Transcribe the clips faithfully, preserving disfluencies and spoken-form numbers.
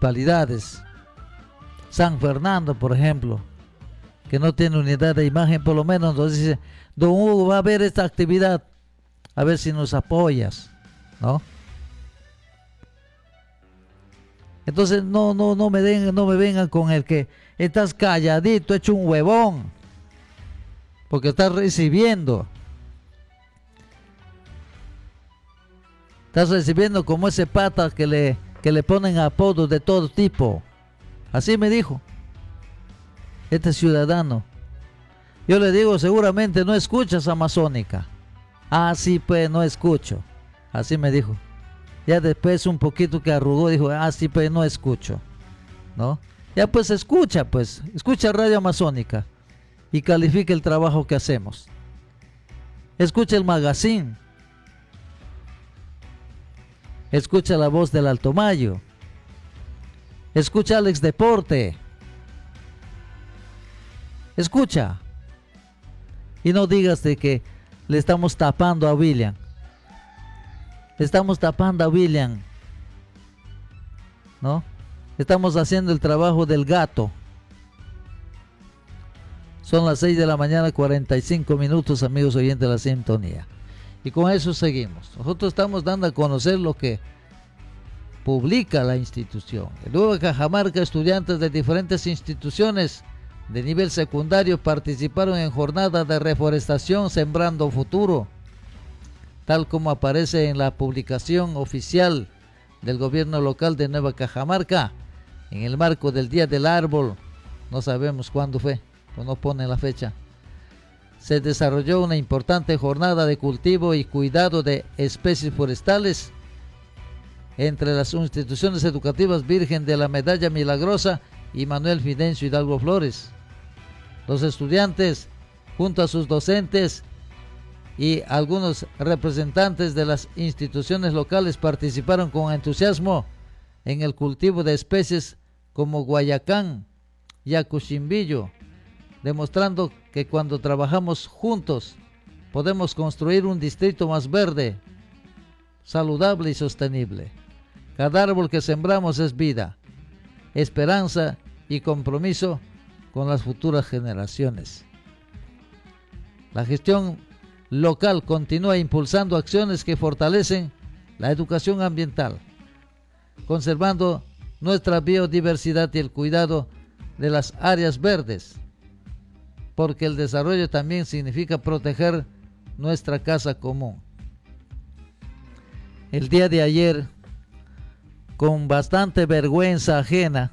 municipalidades. San Fernando, por ejemplo, que no tiene unidad de imagen, por lo menos nos dice: don Hugo, va a haber esta actividad, a ver si nos apoyas, ¿no? Entonces no, no, no me den, no me vengan con el que estás calladito, hecho un huevón, porque estás recibiendo. Estás recibiendo como ese pata que le, que le ponen apodos de todo tipo. Así me dijo este ciudadano. Yo le digo, seguramente no escuchas Amazónica. Ah, sí, pues no escucho. Así me dijo. Ya después un poquito que arrugó, dijo: ah, sí, pues no escucho, ¿no? Ya pues escucha, pues, escucha Radio Amazónica y califica el trabajo que hacemos. Escucha el magazine. Escucha la voz del Alto Mayo. Escucha Alex Deporte. Escucha. Y no digas de que le estamos tapando a William. Le estamos tapando a William, ¿no? Estamos haciendo el trabajo del gato. Son las seis de la mañana, cuarenta y cinco minutos, amigos oyentes de la sintonía. Y con eso seguimos. Nosotros estamos dando a conocer lo que publica la institución. En Nueva Cajamarca, estudiantes de diferentes instituciones de nivel secundario participaron en jornadas de reforestación Sembrando Futuro, tal como aparece en la publicación oficial del gobierno local de Nueva Cajamarca, en el marco del Día del Árbol. No sabemos cuándo fue, pues no pone la fecha. Se desarrolló una importante jornada de cultivo y cuidado de especies forestales entre las instituciones educativas Virgen de la Medalla Milagrosa y Manuel Fidencio Hidalgo Flores. Los estudiantes, junto a sus docentes y algunos representantes de las instituciones locales, participaron con entusiasmo en el cultivo de especies como guayacán y acuchimbillo, demostrando que cuando trabajamos juntos podemos construir un distrito más verde, saludable y sostenible. Cada árbol que sembramos es vida, esperanza y compromiso con las futuras generaciones. La gestión local continúa impulsando acciones que fortalecen la educación ambiental, conservando nuestra biodiversidad y el cuidado de las áreas verdes, porque el desarrollo también significa proteger nuestra casa común. El día de ayer, con bastante vergüenza ajena,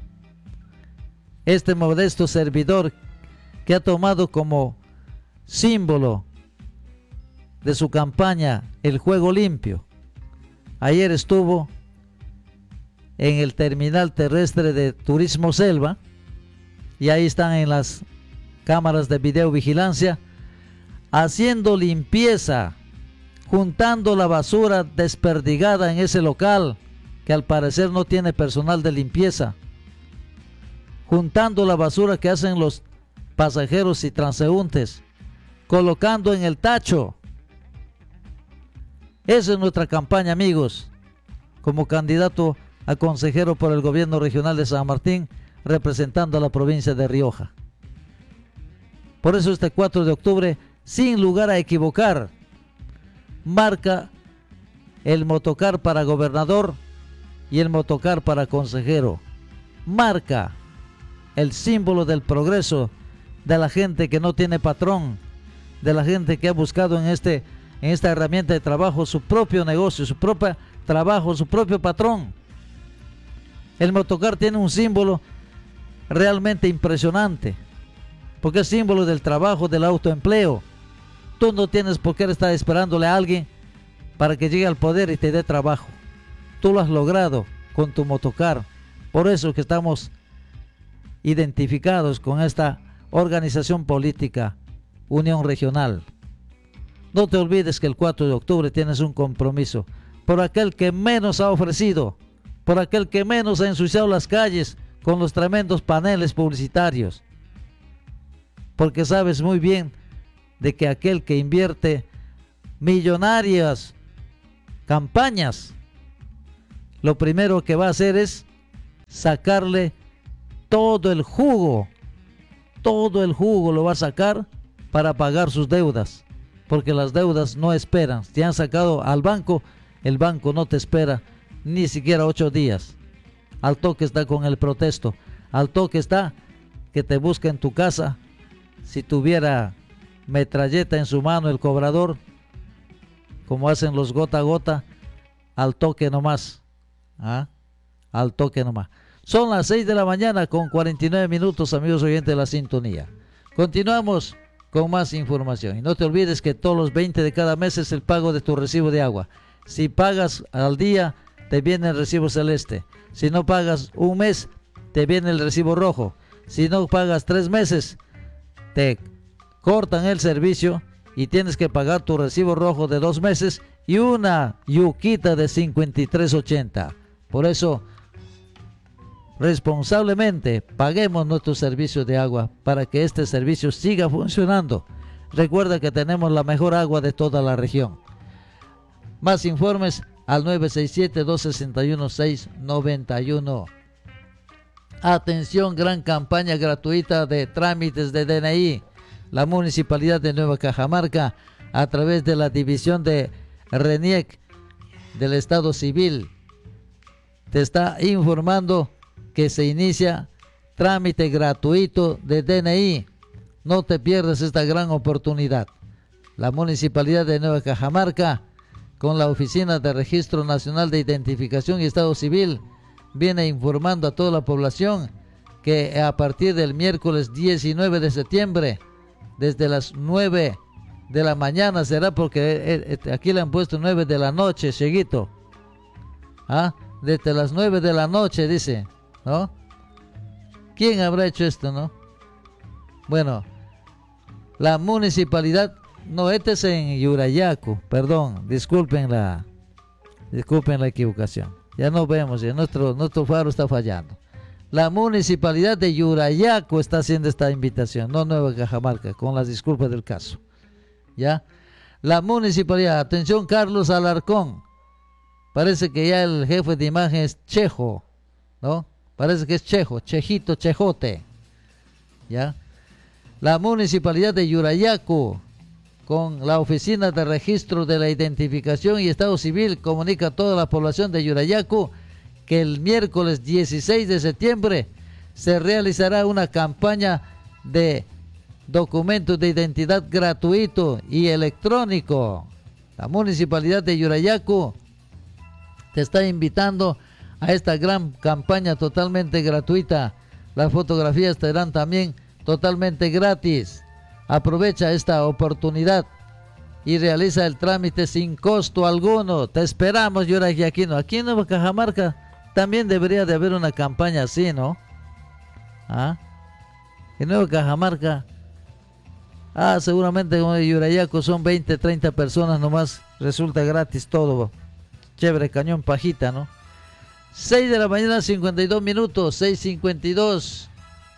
este modesto servidor, que ha tomado como símbolo de su campaña el juego limpio, ayer estuvo en el terminal terrestre de Turismo Selva, y ahí están en las cámaras de videovigilancia, haciendo limpieza, juntando la basura desperdigada en ese local, que al parecer no tiene personal de limpieza, juntando la basura que hacen los pasajeros y transeúntes, colocando en el tacho. Esa es nuestra campaña, amigos, como candidato a consejero por el gobierno regional de San Martín, representando a la provincia de Rioja. Por eso este cuatro de octubre, sin lugar a equivocar, marca el motocar para gobernador y el motocar para consejero. Marca el símbolo del progreso, de la gente que no tiene patrón, de la gente que ha buscado en, este, en esta herramienta de trabajo su propio negocio, su propio trabajo, su propio patrón. El motocar tiene un símbolo realmente impresionante, porque es símbolo del trabajo, del autoempleo. Tú no tienes por qué estar esperándole a alguien para que llegue al poder y te dé trabajo. Tú lo has logrado con tu motocar. Por eso que estamos identificados con esta organización política, Unión Regional. No te olvides que el cuatro de octubre tienes un compromiso por aquel que menos ha ofrecido, por aquel que menos ha ensuciado las calles con los tremendos paneles publicitarios, porque sabes muy bien de que aquel que invierte millonarias campañas, lo primero que va a hacer es sacarle todo el jugo, todo el jugo lo va a sacar para pagar sus deudas, porque las deudas no esperan. Te han sacado al banco, el banco no te espera ni siquiera ocho días. Al toque está con el protesto, al toque está que te busca en tu casa. Si tuviera metralleta en su mano el cobrador, como hacen los gota a gota, al toque nomás, ¿ah? Al toque nomás. Son las seis de la mañana con cuarenta y nueve minutos, amigos oyentes de la sintonía. Continuamos con más información. Y no te olvides que todos los veinte de cada mes es el pago de tu recibo de agua. Si pagas al día, te viene el recibo celeste. Si no pagas un mes, te viene el recibo rojo. Si no pagas tres meses, te cortan el servicio y tienes que pagar tu recibo rojo de dos meses y una yuquita de cincuenta y tres ochenta. Por eso, responsablemente paguemos nuestro servicio de agua para que este servicio siga funcionando. Recuerda que tenemos la mejor agua de toda la región. Más informes al nueve seis siete, dos seis uno, seis nueve uno. Atención, gran campaña gratuita de trámites de D N I. La Municipalidad de Nueva Cajamarca, a través de la división de RENIEC del Estado Civil, te está informando que se inicia trámite gratuito de D N I. No te pierdas esta gran oportunidad. La Municipalidad de Nueva Cajamarca, con la Oficina de Registro Nacional de Identificación y Estado Civil, viene informando a toda la población que a partir del miércoles diecinueve de septiembre, desde las nueve de la mañana será, porque aquí le han puesto nueve de la noche, Cheguito. ¿Ah? Desde las nueve de la noche, dice, ¿no? ¿Quién habrá hecho esto, no? Bueno, la municipalidad, no, este es en Yurayacu, perdón, disculpen la, disculpen la equivocación. Ya no vemos, ya nuestro, nuestro faro está fallando. La municipalidad de Yurayacu está haciendo esta invitación, no Nueva Cajamarca, con las disculpas del caso. ¿Ya? La municipalidad, atención Carlos Alarcón, parece que ya el jefe de imagen es chejo, ¿no? Parece que es chejo, chejito, chejote. ¿Ya? La municipalidad de Yurayacu, con la Oficina de Registro de la Identificación y Estado Civil, comunica a toda la población de Yurayacu que el miércoles dieciséis de septiembre se realizará una campaña de documentos de identidad gratuito y electrónico. La Municipalidad de Yurayacu te está invitando a esta gran campaña totalmente gratuita. Las fotografías estarán también totalmente gratis. Aprovecha esta oportunidad y realiza el trámite sin costo alguno. Te esperamos, Yurayaquino. Aquí en Nueva Cajamarca también debería de haber una campaña así, ¿no? ¿Ah? En Nueva Cajamarca, ah, seguramente como de Yurayacu son veinte, treinta personas nomás, resulta gratis todo. Chévere, cañón pajita, ¿no? seis de la mañana, cincuenta y dos minutos, seis cincuenta y dos.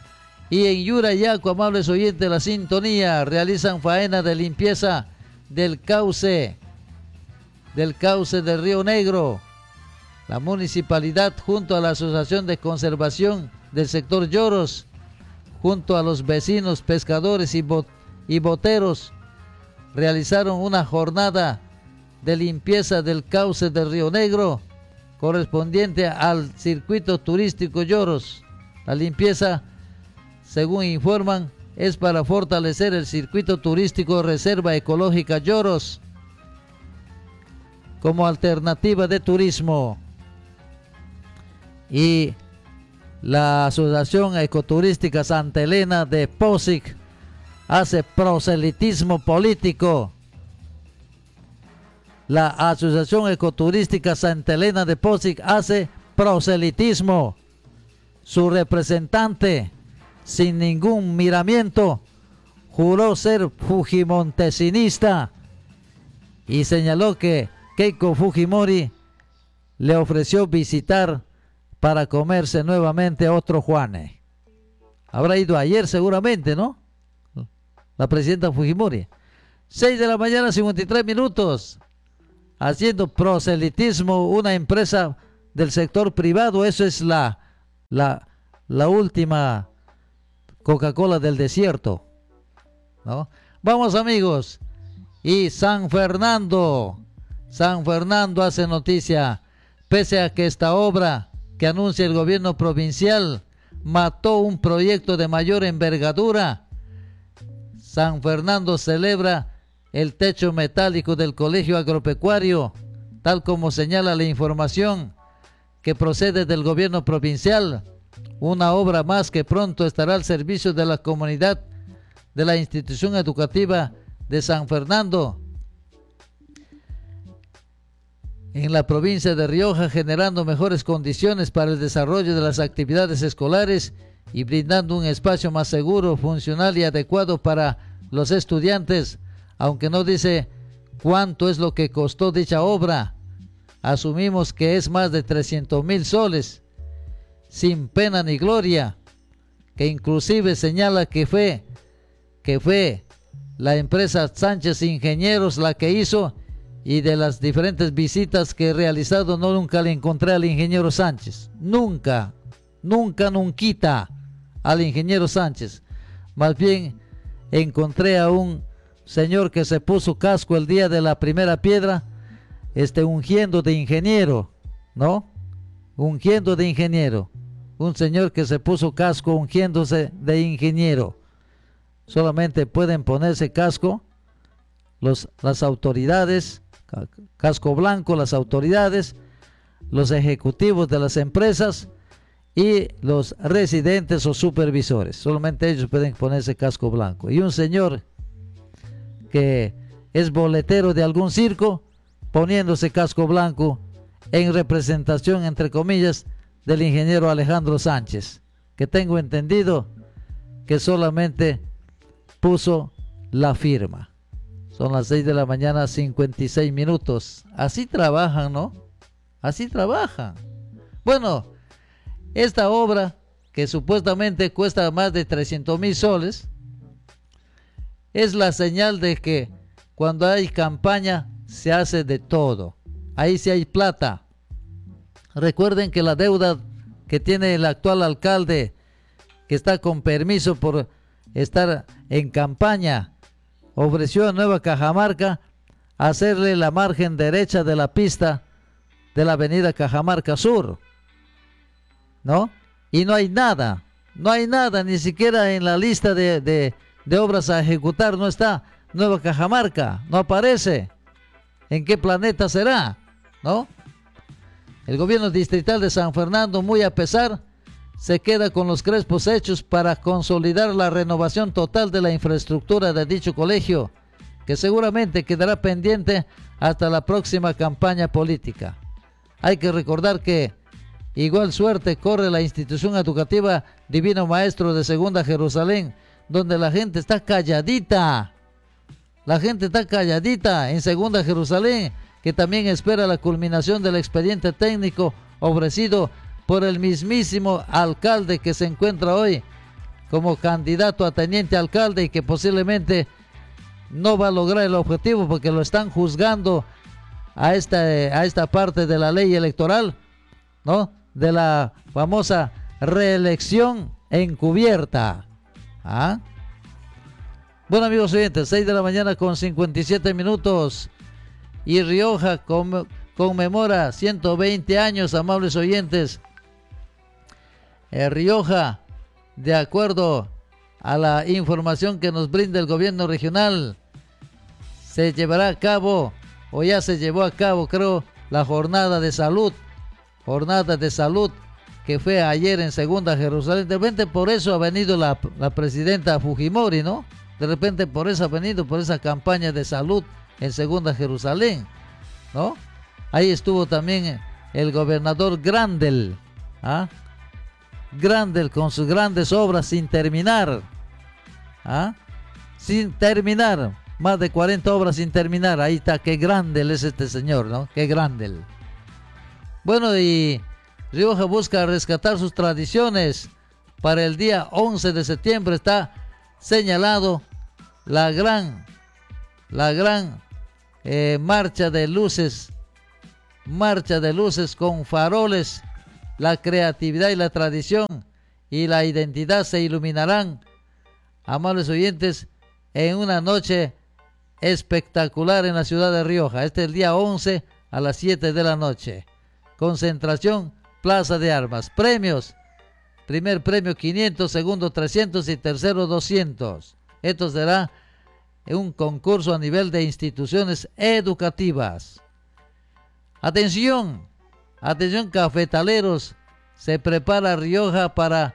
Y en Yurayacu, amables oyentes de la sintonía, realizan faena de limpieza del cauce, del cauce del Río Negro. La municipalidad, junto a la Asociación de Conservación del Sector Lloros, junto a los vecinos, pescadores y, bot y boteros, realizaron una jornada de limpieza del cauce del Río Negro, correspondiente al circuito turístico Lloros. La limpieza, según informan, es para fortalecer el circuito turístico Reserva Ecológica Lloros como alternativa de turismo. Y la Asociación Ecoturística Santa Elena de Posic hace proselitismo político. La Asociación Ecoturística Santa Elena de Posic hace proselitismo. Su representante, sin ningún miramiento, juró ser fujimontesinista y señaló que Keiko Fujimori le ofreció visitar para comerse nuevamente otro Juane. Habrá ido ayer seguramente, ¿no? La presidenta Fujimori. seis de la mañana, cincuenta y tres minutos. Haciendo proselitismo una empresa del sector privado. Eso es la la, la última Coca-Cola del desierto, ¿no? Vamos, amigos. Y San Fernando, San Fernando hace noticia, pese a que esta obra que anuncia el gobierno provincial mató un proyecto de mayor envergadura. San Fernando celebra el techo metálico del colegio agropecuario, tal como señala la información que procede del gobierno provincial. Una obra más que pronto estará al servicio de la comunidad de la institución educativa de San Fernando en la provincia de Rioja, generando mejores condiciones para el desarrollo de las actividades escolares y brindando un espacio más seguro, funcional y adecuado para los estudiantes. Aunque no dice cuánto es lo que costó dicha obra, asumimos que es más de trescientos mil soles, sin pena ni gloria, que inclusive señala que fue, que fue la empresa Sánchez Ingenieros la que hizo, y de las diferentes visitas que he realizado no nunca le encontré al ingeniero Sánchez, nunca, nunca, nunquita al ingeniero Sánchez. Más bien encontré a un señor que se puso casco el día de la primera piedra, este ungiendo de ingeniero, ¿no? Ungiendo de ingeniero, un señor que se puso casco ungiéndose de ingeniero. Solamente pueden ponerse casco los, las autoridades, casco blanco las autoridades, los ejecutivos de las empresas y los residentes o supervisores. Solamente ellos pueden ponerse casco blanco. Y un señor que es boletero de algún circo poniéndose casco blanco en representación, entre comillas, del ingeniero Alejandro Sánchez, que tengo entendido que solamente puso la firma. Son las seis de la mañana, cincuenta y seis minutos. Así trabajan, ¿no? Así trabajan. Bueno, esta obra, que supuestamente cuesta más de trescientos mil soles, es la señal de que cuando hay campaña se hace de todo. Ahí sí hay plata. Recuerden que la deuda que tiene el actual alcalde, que está con permiso por estar en campaña, ofreció a Nueva Cajamarca hacerle la margen derecha de la pista de la avenida Cajamarca Sur, ¿no? Y no hay nada, no hay nada, ni siquiera en la lista de, de, de obras a ejecutar no está Nueva Cajamarca, no aparece. ¿En qué planeta será? ¿No? El gobierno distrital de San Fernando, muy a pesar, se queda con los crespos hechos para consolidar la renovación total de la infraestructura de dicho colegio, que seguramente quedará pendiente hasta la próxima campaña política. Hay que recordar que igual suerte corre la institución educativa Divino Maestro de Segunda Jerusalén, donde la gente está calladita. La gente está calladita en Segunda Jerusalén, que también espera la culminación del expediente técnico ofrecido por el mismísimo alcalde que se encuentra hoy como candidato a teniente alcalde y que posiblemente no va a lograr el objetivo porque lo están juzgando a esta, a esta parte de la ley electoral, ¿no? De la famosa reelección encubierta. ¿Ah? Bueno, amigos oyentes, seis de la mañana con cincuenta y siete minutos y Rioja conmemora ciento veinte años, amables oyentes. En Rioja, de acuerdo a la información que nos brinda el gobierno regional, se llevará a cabo, o ya se llevó a cabo, creo, la jornada de salud, jornada de salud que fue ayer en Segunda Jerusalén. De repente por eso ha venido la, la presidenta Fujimori, ¿no? De repente por eso ha venido, por esa campaña de salud en Segunda Jerusalén, ¿no? Ahí estuvo también el gobernador Grandel, ¿ah? Grandel con sus grandes obras sin terminar, ¿ah? Sin terminar, más de cuarenta obras sin terminar. Ahí está, qué Grandel es este señor, ¿no? Qué Grandel. Bueno, y Rioja busca rescatar sus tradiciones. Para el día once de septiembre está señalado la gran, la gran eh, marcha de luces, marcha de luces con faroles la creatividad y la tradición y la identidad se iluminarán, amables oyentes, en una noche espectacular en la ciudad de Rioja. Este es el día once a las siete de la noche. Concentración, Plaza de Armas. Premios: primer premio quinientos, segundo trescientos y tercero doscientos. Esto será un concurso a nivel de instituciones educativas. Atención, atención cafetaleros, se prepara Rioja para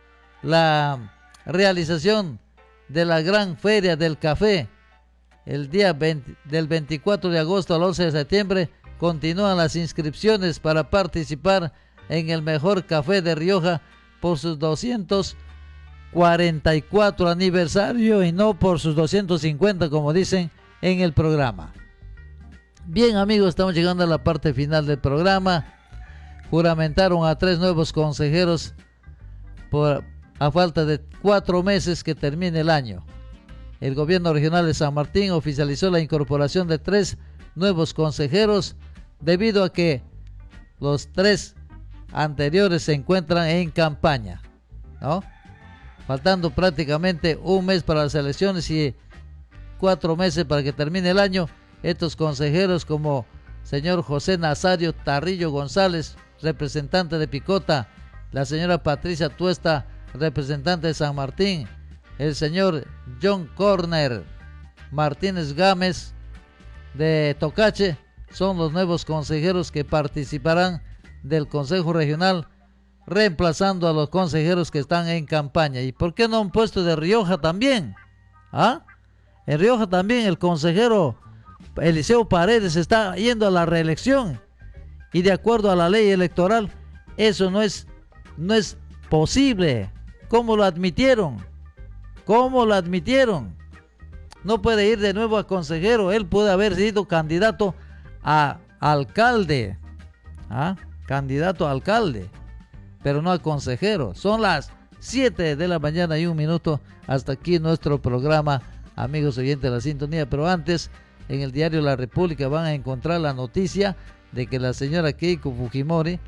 la realización de la gran feria del café. El día veinte, del veinticuatro de agosto al once de septiembre continúan las inscripciones para participar en el mejor café de Rioja por sus doscientos cuarenta y cuatro aniversario y no por sus doscientos cincuenta como dicen en el programa. Bien, amigos, estamos llegando a la parte final del programa. Juramentaron a tres nuevos consejeros por, a falta de cuatro meses que termine el año. El gobierno regional de San Martín oficializó la incorporación de tres nuevos consejeros debido a que los tres anteriores se encuentran en campaña, ¿no? Faltando prácticamente un mes para las elecciones y cuatro meses para que termine el año. Estos consejeros, como señor José Nazario Tarrillo González, representante de Picota, la señora Patricia Tuesta, representante de San Martín, el señor John Corner Martínez Gámez de Tocache, son los nuevos consejeros que participarán del Consejo Regional, reemplazando a los consejeros que están en campaña. ¿Y por qué no han puesto de Rioja también? ¿Ah? En Rioja también el consejero Eliseo Paredes está yendo a la reelección y de acuerdo a la ley electoral eso no es, no es posible. ¿Cómo lo admitieron? ¿Cómo lo admitieron? No puede ir de nuevo a consejero. Él puede haber sido candidato a alcalde, ¿ah? Candidato a alcalde, pero no a consejero. Son las siete de la mañana y un minuto. Hasta aquí nuestro programa, amigos oyentes de la sintonía. Pero antes, en el diario La República van a encontrar la noticia de que la señora Keiko Fujimori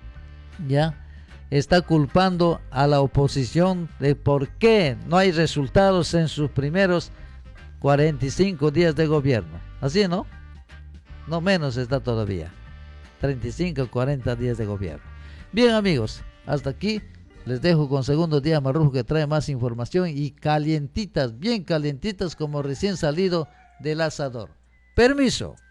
ya está culpando a la oposición de por qué no hay resultados en sus primeros cuarenta y cinco días de gobierno. Así, ¿no? No menos está todavía. treinta y cinco, cuarenta días de gobierno. Bien, amigos, hasta aquí les dejo con Segundo Día Marrujo, que trae más información y calientitas, bien calientitas como recién salido del asador. Permiso.